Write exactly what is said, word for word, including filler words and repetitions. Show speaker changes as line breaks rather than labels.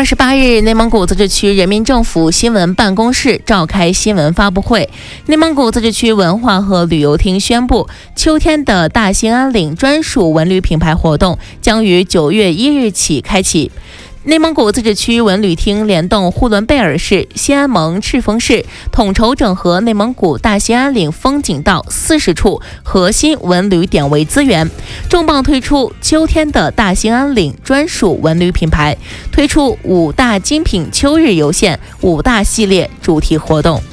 二十八日，内蒙古自治区人民政府新闻办公室召开新闻发布会。内蒙古自治区文化和旅游厅宣布，秋天的大兴安岭专属文旅品牌活动将于九月一日起开启。内蒙古自治区文旅厅联动呼伦贝尔市、西安盟赤峰市，统筹整合内蒙古大兴安岭风景道四十处核心文旅点位资源，重磅推出秋天的大兴安岭专属文旅品牌，推出五大精品秋日游线、五大系列主题活动。